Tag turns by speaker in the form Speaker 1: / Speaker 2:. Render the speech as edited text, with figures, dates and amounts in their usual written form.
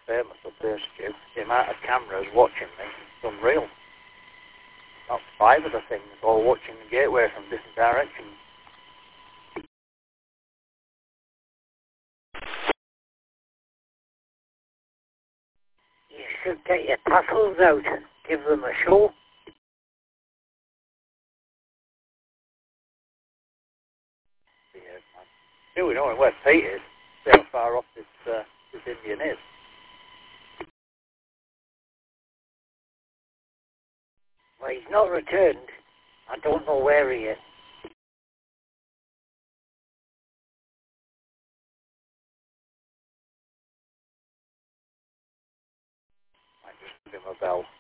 Speaker 1: famous up there, Stu. The amount of cameras watching me, it's unreal. About 5 of the things all watching the gateway from different directions.
Speaker 2: You should get your tassels out, give them a show.
Speaker 1: Yeah, man. Stu, we know where Pete is. See how far off this Indian is.
Speaker 2: Well, he's not returned. I don't know where he is.
Speaker 1: Might just give him a bell.